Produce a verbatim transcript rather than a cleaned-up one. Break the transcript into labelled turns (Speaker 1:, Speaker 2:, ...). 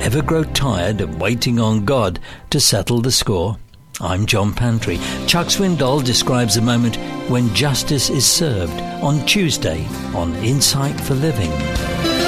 Speaker 1: Ever grow tired of waiting on God to settle the score? I'm John Pantry. Chuck Swindoll describes a moment when justice is served on Tuesday on Insight for Living.